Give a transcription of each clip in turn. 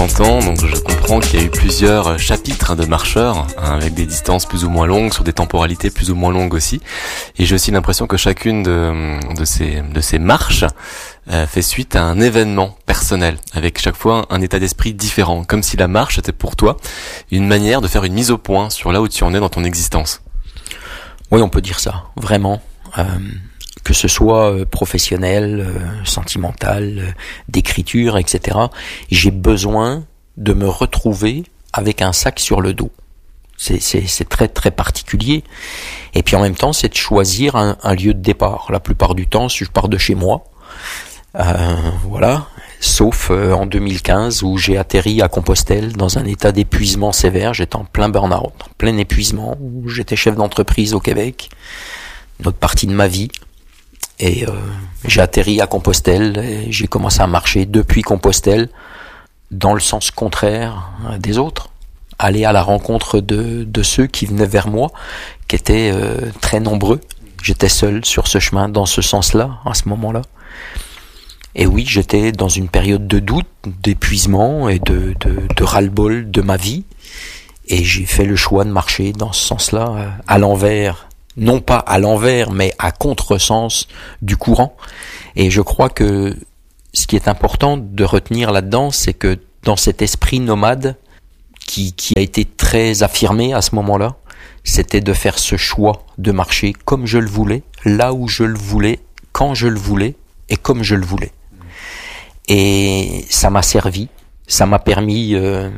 Donc je comprends qu'il y a eu plusieurs chapitres de marcheurs, avec des distances plus ou moins longues, sur des temporalités plus ou moins longues aussi. Et j'ai aussi l'impression que chacune de ces marches fait suite à un événement personnel, avec chaque fois un état d'esprit différent, comme si la marche était pour toi une manière de faire une mise au point sur là où tu en es dans ton existence. Oui, on peut dire ça, vraiment. Que ce soit professionnel, sentimental, d'écriture, etc. J'ai besoin de me retrouver avec un sac sur le dos. C'est très très particulier. Et puis en même temps, c'est de choisir un lieu de départ. La plupart du temps, je pars de chez moi. Voilà. Sauf en 2015 où j'ai atterri à Compostelle dans un état d'épuisement sévère. J'étais en plein burn-out, en plein épuisement, où j'étais chef d'entreprise au Québec, une autre partie de ma vie. Et j'ai atterri à Compostelle et j'ai commencé à marcher depuis Compostelle dans le sens contraire des autres. Aller à la rencontre de ceux qui venaient vers moi, qui étaient très nombreux. J'étais seul sur ce chemin, dans ce sens-là, à ce moment-là. Et oui, j'étais dans une période de doute, d'épuisement et de ras-le-bol de ma vie. Et j'ai fait le choix de marcher dans ce sens-là, à l'envers. Non pas à l'envers, mais à contresens du courant. Et je crois que ce qui est important de retenir là-dedans, c'est que dans cet esprit nomade, qui a été très affirmé à ce moment-là, c'était de faire ce choix de marcher comme je le voulais, là où je le voulais, quand je le voulais et comme je le voulais. Et ça m'a servi, ça m'a permis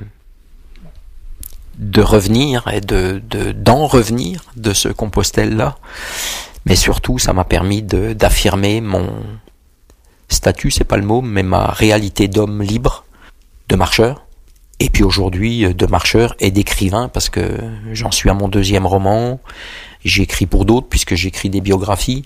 de revenir et d'en revenir de ce Compostelle-là. Mais surtout, ça m'a permis d'affirmer mon statut, c'est pas le mot, mais ma réalité d'homme libre, de marcheur. Et puis aujourd'hui, de marcheur et d'écrivain, parce que j'en suis à mon 2e roman. J'écris pour d'autres, puisque j'écris des biographies.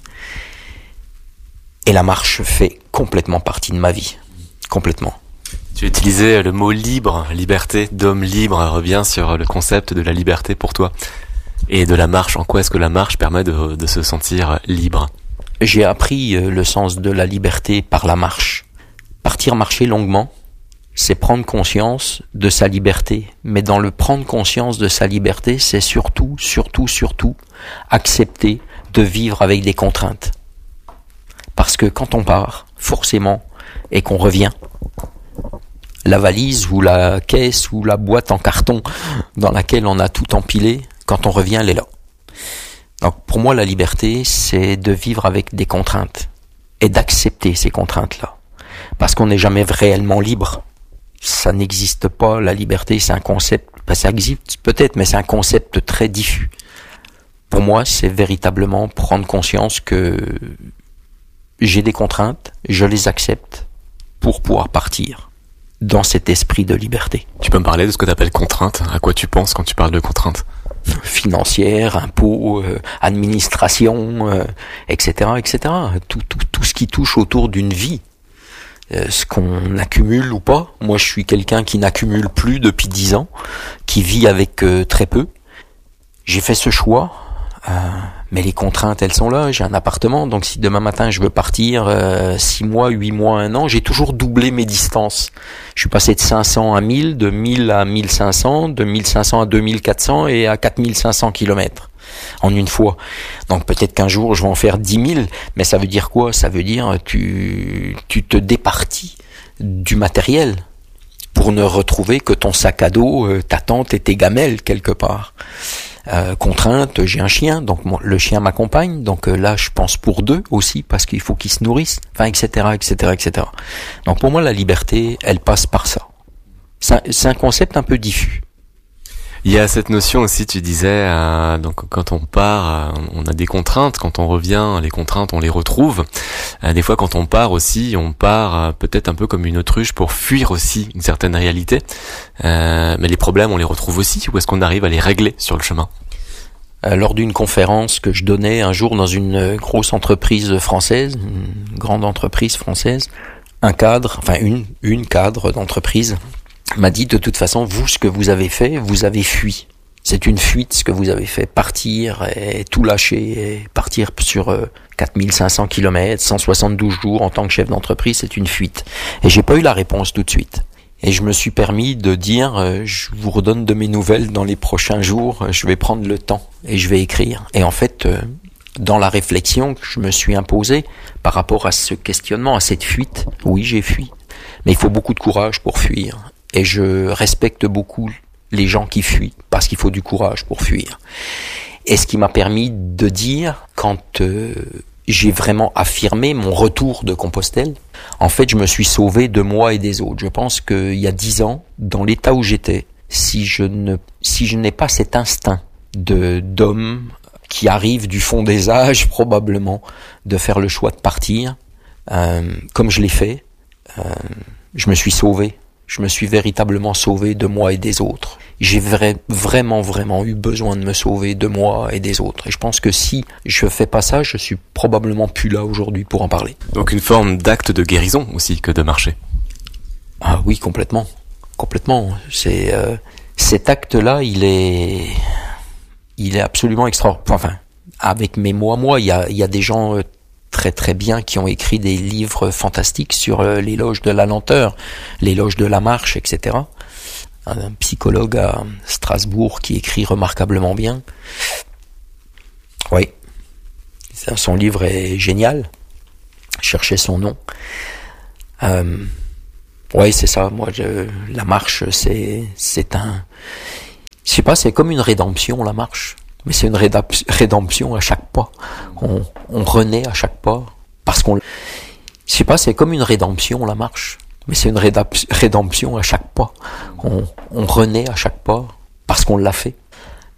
Et la marche fait complètement partie de ma vie. Complètement. Tu utilisais le mot libre, liberté, d'homme libre, revient sur le concept de la liberté pour toi. Et de la marche, en quoi est-ce que la marche permet de se sentir libre ? J'ai appris le sens de la liberté par la marche. Partir marcher longuement, c'est prendre conscience de sa liberté. Mais dans le prendre conscience de sa liberté, c'est surtout accepter de vivre avec des contraintes. Parce que quand on part, forcément, et qu'on revient, la valise ou la caisse ou la boîte en carton dans laquelle on a tout empilé, quand on revient, elle est là. Donc pour moi, la liberté, c'est de vivre avec des contraintes et d'accepter ces contraintes-là. Parce qu'on n'est jamais réellement libre. Ça n'existe pas, la liberté, c'est un concept, ça existe peut-être, mais c'est un concept très diffus. Pour moi, c'est véritablement prendre conscience que j'ai des contraintes, je les accepte pour pouvoir partir dans cet esprit de liberté. Tu peux me parler de ce que tu appelles contrainte ? À quoi tu penses quand tu parles de contrainte ? Financière, impôts, administration, etc., etc. Tout ce qui touche autour d'une vie. Ce qu'on accumule ou pas. Moi, je suis quelqu'un qui n'accumule plus depuis 10 ans, qui vit avec très peu. J'ai fait ce choix, mais les contraintes, elles sont là. J'ai un appartement, donc si demain matin je veux partir 6 mois, 8 mois, 1 an, j'ai toujours doublé mes distances. Je suis passé de 500 à 1000, de 1000 à 1500, de 1500 à 2400 et à 4500 kilomètres en une fois. Donc peut-être qu'un jour je vais en faire 10 000, mais ça veut dire quoi ? Ça veut dire tu te départis du matériel pour ne retrouver que ton sac à dos, ta tente et tes gamelles quelque part. Contrainte, j'ai un chien, donc le chien m'accompagne, donc là je pense pour 2 aussi, parce qu'il faut qu'il se nourrisse, enfin etc., etc., etc. Donc pour moi la liberté, elle passe par ça. C'est un concept un peu diffus. Il y a cette notion aussi, tu disais, donc quand on part, on a des contraintes, quand on revient, les contraintes, on les retrouve. Des fois, quand on part aussi, on part peut-être un peu comme une autruche pour fuir aussi une certaine réalité. Mais les problèmes, on les retrouve aussi, ou est-ce qu'on arrive à les régler sur le chemin ? Lors d'une conférence que je donnais un jour dans une grosse entreprise française, une grande entreprise française, un cadre, enfin une cadre d'entreprise, m'a dit de toute façon, vous, ce que vous avez fait, vous avez fui. C'est une fuite ce que vous avez fait. Partir et tout lâcher, et partir sur 4500 km, 172 jours en tant que chef d'entreprise, c'est une fuite. Et j'ai pas eu la réponse tout de suite. Et je me suis permis de dire, je vous redonne de mes nouvelles dans les prochains jours, je vais prendre le temps et je vais écrire. Et en fait, dans la réflexion que je me suis imposée par rapport à ce questionnement, à cette fuite, oui, j'ai fui. Mais il faut beaucoup de courage pour fuir. Et je respecte beaucoup les gens qui fuient, parce qu'il faut du courage pour fuir. Et ce qui m'a permis de dire, quand j'ai vraiment affirmé mon retour de Compostelle, en fait, je me suis sauvé de moi et des autres. Je pense qu'il y a 10 ans, dans l'état où j'étais, si je n'ai pas cet instinct d'homme qui arrive du fond des âges, probablement, de faire le choix de partir, comme je l'ai fait, je me suis sauvé. Je me suis véritablement sauvé de moi et des autres. J'ai vraiment eu besoin de me sauver de moi et des autres. Et je pense que si je fais pas ça, je suis probablement plus là aujourd'hui pour en parler. Donc une forme d'acte de guérison aussi que de marcher. Ah oui, complètement. C'est cet acte-là, il est absolument extraordinaire. Enfin, avec mes moi, il y a des gens très très bien qui ont écrit des livres fantastiques sur l'éloge de la lenteur, l'éloge de la marche, etc. Un psychologue à Strasbourg qui écrit remarquablement bien. Oui, son livre est génial. Cherchez son nom. Oui, c'est ça. Moi, la marche, c'est un... Je sais pas, c'est comme une rédemption, la marche. Mais c'est une rédemption à chaque pas. On renaît à chaque pas. Parce qu'on... Je sais pas, c'est comme une rédemption, la marche. Mais c'est une rédemption à chaque pas. On renaît à chaque pas. Parce qu'on l'a fait.